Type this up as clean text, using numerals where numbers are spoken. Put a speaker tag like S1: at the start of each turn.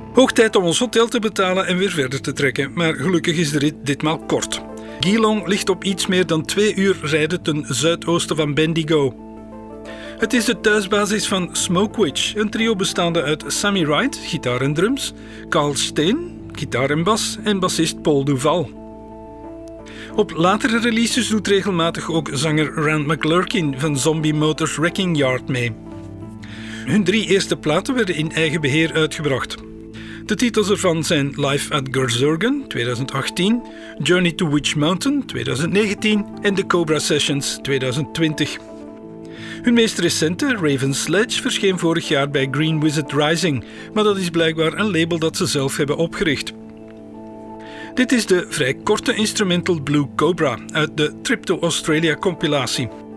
S1: Hoog tijd om ons hotel te betalen en weer verder te trekken, maar gelukkig is de rit ditmaal kort. Geelong ligt op iets meer dan 2 uur rijden ten zuidoosten van Bendigo. Het is de thuisbasis van Smokewitch, een trio bestaande uit Sammy Wright, gitaar en drums, Carl Steen, gitaar en bas en bassist Paul Duval. Op latere releases doet regelmatig ook zanger Rand McLurkin van Zombie Motors Wrecking Yard mee. Hun 3 eerste platen werden in eigen beheer uitgebracht. De titels ervan zijn Live at Gerzurgen 2018, Journey to Witch Mountain 2019 en The Cobra Sessions 2020. Hun meest recente, Raven Sledge, verscheen vorig jaar bij Green Wizard Rising, maar dat is blijkbaar een label dat ze zelf hebben opgericht. Dit is de vrij korte instrumental Blue Cobra uit de Trip to Australia compilatie.